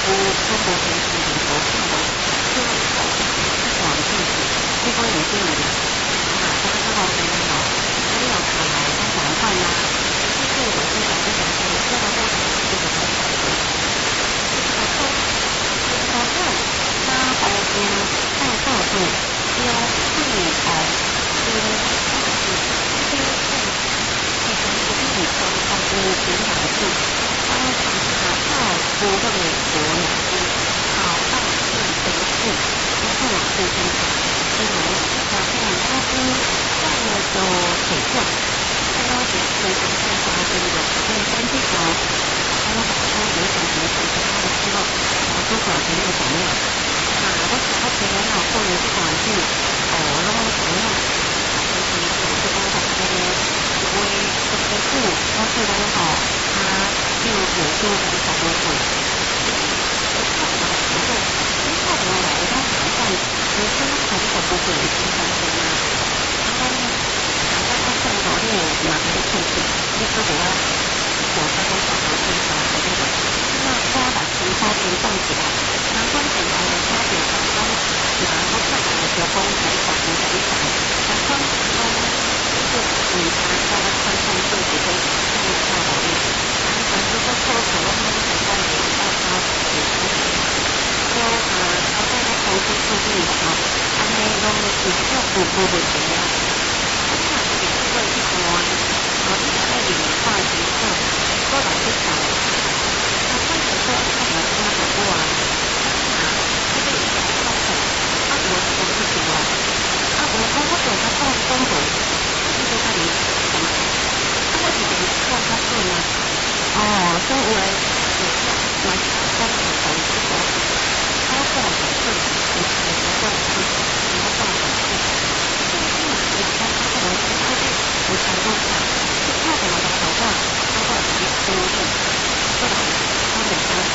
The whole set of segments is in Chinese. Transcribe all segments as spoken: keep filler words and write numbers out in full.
有中国电视里头看到，就这种事情，这个也是有的。啊，这个后面有资料出来，它转换啦，这个我是讲这种是这个过程是这个很好的。这个后，然后它后边再到的有四头，是是是。这种是一种动物平台是，当场查到不会国两是好到是城市，不是两是生产，是来查看它是在的水象，看到水水上在发生的，所以根据条，还有好多有种学习其他的时候，然后多少钱的材料，啊，我想要前面老或者是管是哦，然后材料，就是有这个好这个。因为这个树，它虽然好，它又有多很少的水，不错的时候，不错的来，它好像有些很少的水经常会拿，然后呢，然后它更多的两个特性，就是我要我刚刚讲到最少的那个，那它把其他平放起来，然后等到了它有刚刚然后看到的时候，才小平才一百，然后呢。就是你查到了看看自己的看一下我的，然后反正就做手了，那个很多人到他也可以，就啊，他在那投资数据的话，他那种比较不不不怎么样，他那个也是会去关，然后一直在领化学课，都老是找，他开始说看了他走过来，啊，这个也是不靠谱，啊，我我不行了，啊，我我我走他到中国。就在那里干嘛？他会觉得做他对吗？哦，所以我有时候我光是投资我他做的是我我觉得是你要做的是，就是你看他可能是他是我想说看，就看我的手段，他会有些收入，对吧？他很高兴。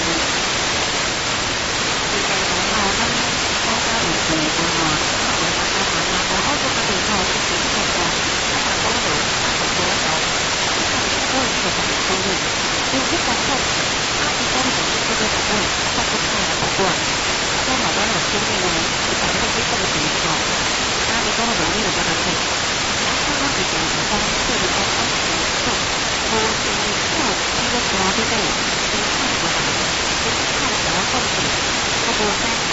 现在然后他们大家有钱的话，我大家玩啊，然后这个里头是挺好的。他打工的，他很多条，他看我也是很聪明。有一个后，他一般总是这个打工，他不看打工。那好多有经验的人，一般都是这么情况。他一般容易的这个事，然后他以前打工，这里头他是做，我是做一个什么对不对？就是看什么，就是看什么东西，他不在。